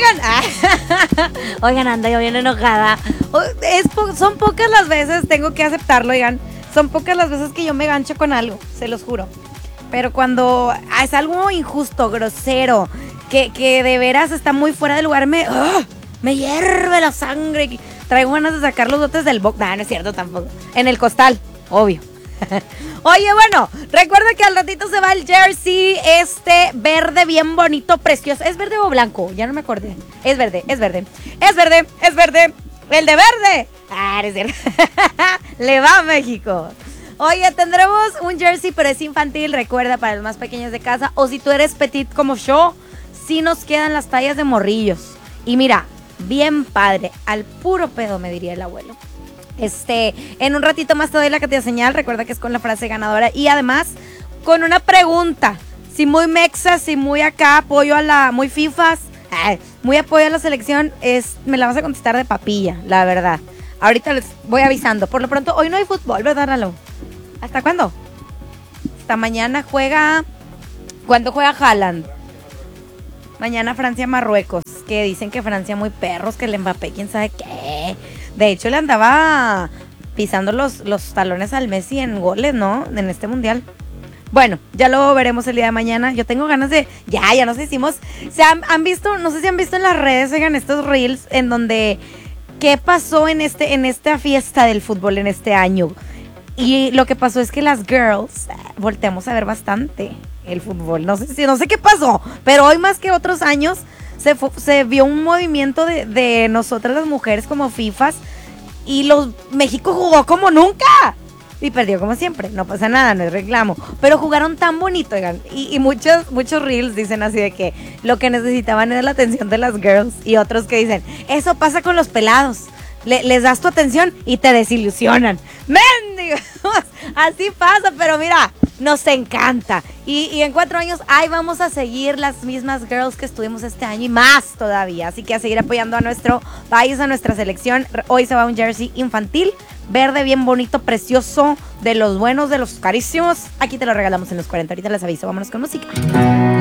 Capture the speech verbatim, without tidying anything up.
oigan. Oigan, anda yo bien enojada. Es po- son pocas las veces, tengo que aceptarlo, oigan. Son pocas las veces que yo me gancho con algo, se los juro. Pero cuando es algo injusto, grosero, que, que de veras está muy fuera de lugar, me, ¡oh! me hierve la sangre. Traigo ganas de sacar los botes del box. No, no es cierto tampoco. En el costal, obvio. Oye, bueno, recuerda que al ratito se va el jersey, este verde bien bonito, precioso. ¿Es verde o blanco? Ya no me acordé. Es verde, es verde. Es verde, es verde. El de verde. Ah, es cierto. Le va a México. Oye, tendremos un jersey, pero es infantil, recuerda, para los más pequeños de casa. O si tú eres petit como yo, sí nos quedan las tallas de morrillos. Y mira, bien padre, al puro pedo, me diría el abuelo. Este, en un ratito más te doy la cantidad señal, recuerda que es con la frase ganadora y además con una pregunta, si muy mexa, si muy acá, apoyo a la, muy fifas, ay, muy apoyo a la selección, es, me la vas a contestar de papilla, la verdad. Ahorita les voy avisando, por lo pronto hoy no hay fútbol, ¿verdad, Lalo? ¿Hasta cuándo? Hasta mañana juega, ¿cuándo juega Haaland? Mañana Francia-Marruecos, que dicen que Francia muy perros, que el Mbappé, quién sabe qué. De hecho, le andaba pisando los, los talones al Messi en goles, ¿no? En este mundial. Bueno, ya lo veremos el día de mañana. Yo tengo ganas de... Ya, ya nos hicimos... Se han, han visto, no sé si han visto en las redes, oigan, estos reels en donde... ¿Qué pasó en, este, en esta fiesta del fútbol en este año? Y lo que pasó es que las girls volteamos a ver bastante el fútbol. No sé, si, no sé qué pasó, pero hoy más que otros años... Se, fue, se vio un movimiento de, de nosotras las mujeres como fifas y los México jugó como nunca y perdió como siempre, no pasa nada, no es reclamo, pero jugaron tan bonito, oigan, y, y muchos, muchos reels dicen así de que lo que necesitaban era la atención de las girls y otros que dicen, eso pasa con los pelados, Le, les das tu atención y te desilusionan, mendigos, así pasa, pero mira, nos encanta. Y, y en cuatro años, ahí vamos a seguir las mismas girls que estuvimos este año y más todavía. Así que a seguir apoyando a nuestro país, a nuestra selección. Hoy se va un jersey infantil, verde, bien bonito, precioso, de los buenos, de los carísimos. Aquí te lo regalamos en los cuarenta. Ahorita les aviso. Vámonos con música.